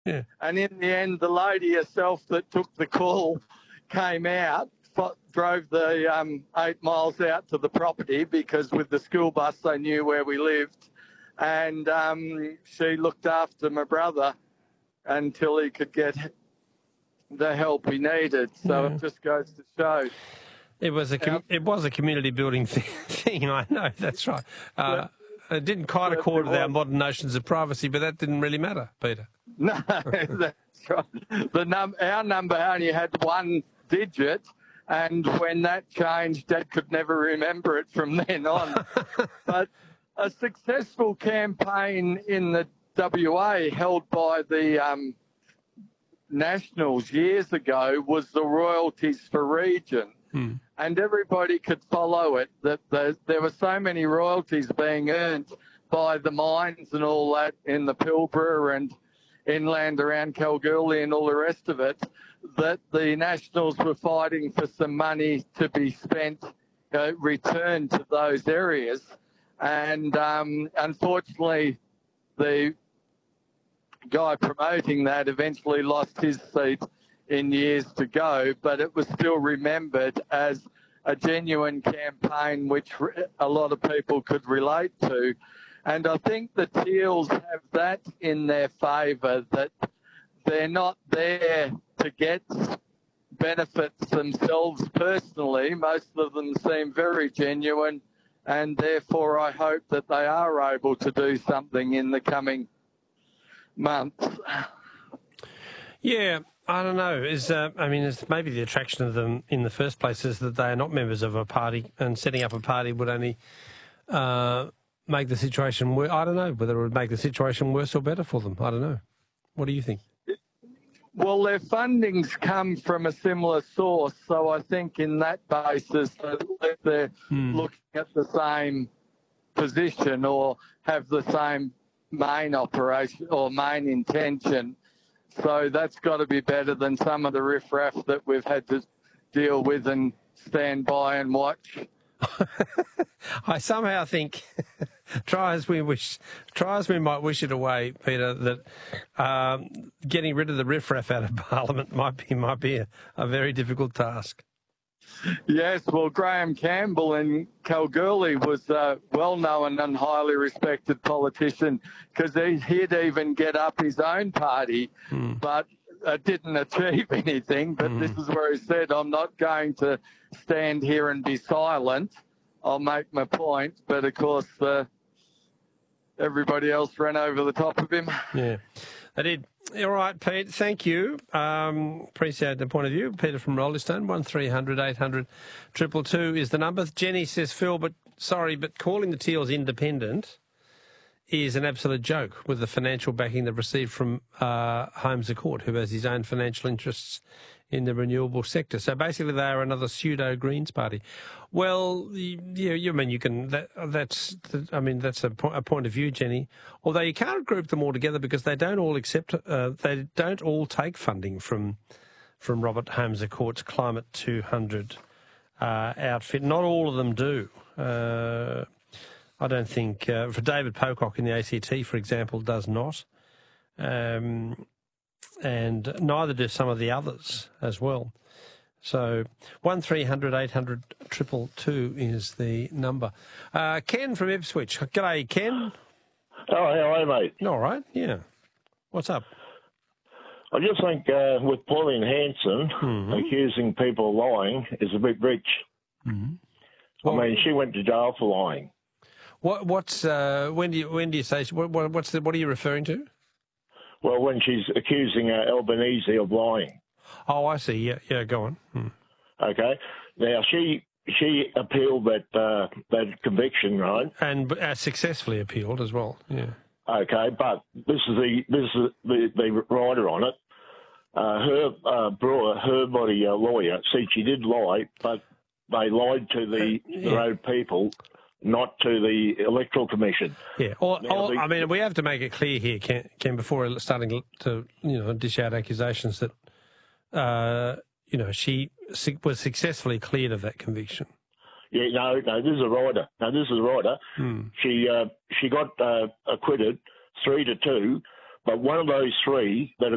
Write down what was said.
Yeah. And in the end, the lady herself that took the call came out, drove the 8 miles out to the property because with the school bus they knew where we lived. And she looked after my brother until he could get the help he needed. So It just goes to show. It was a community building thing. I know, that's right. It didn't quite accord with our modern notions of privacy, but that didn't really matter, Peter. No, that's right. Our number only had one digit, and when that changed, Dad could never remember it from then on. But a successful campaign in the WA held by the Nationals years ago was the royalties for region. And everybody could follow it, that there were so many royalties being earned by the mines and all that in the Pilbara and inland around Kalgoorlie and all the rest of it, that the Nationals were fighting for some money to be spent, returned to those areas. And unfortunately, the guy promoting that eventually lost his seat in years to go, but it was still remembered as a genuine campaign which a lot of people could relate to. And I think the Teals have that in their favour, that they're not there to get benefits themselves personally. Most of them seem very genuine, and therefore I hope that they are able to do something in the coming months. Yeah, I don't know. It's maybe the attraction of them in the first place is that they are not members of a party, and setting up a party would only make the situation worse. I don't know whether it would make the situation worse or better for them. I don't know. What do you think? Well, their fundings come from a similar source, so I think in that basis they're looking at the same position or have the same main operation or main intention. So that's got to be better than some of the riffraff that we've had to deal with and stand by and watch. I somehow think, try as we might wish it away, Peter, that getting rid of the riffraff out of Parliament might be a very difficult task. Yes, well, Graham Campbell in Kalgoorlie was a well-known and highly respected politician because he'd even get up his own party, but didn't achieve anything. But this is where he said, I'm not going to stand here and be silent. I'll make my point. But, of course, everybody else ran over the top of him. Yeah, they did. All right, Pete, thank you. Appreciate the point of view. Peter from Rollestone, 1300 800 222 is the number. Jenny says, Phil, but calling the Teals independent is an absolute joke with the financial backing they've received from Holmes à Court, who has his own financial interests in the renewable sector. So basically they are another pseudo-Greens party. Well, that's a point of view, Jenny. Although you can't group them all together because they don't all take funding from Robert Holmes à Court's Climate 200 outfit. Not all of them do. I don't think, for David Pocock in the ACT, for example, does not. And neither do some of the others as well. So 1300 800 222 is the number. Ken from Ipswich. G'day, Ken. Oh, how are you, mate? All right, yeah. What's up? I just think with Pauline Hanson accusing people of lying is a bit rich. Well, I mean, she went to jail for lying. When do you say? What are you referring to? Well, when she's accusing Albanese of lying. Oh, I see. Yeah. Go on. Okay. Now she appealed that conviction, right? And successfully appealed as well. Yeah. Okay, but this is the writer on it. Her body lawyer said she did lie, but they lied to the road people, not to the Electoral Commission. Yeah. We have to make it clear here, Ken, before starting to dish out accusations that she was successfully cleared of that conviction. Yeah, no, this is a writer. She got acquitted 3-2, but one of those three that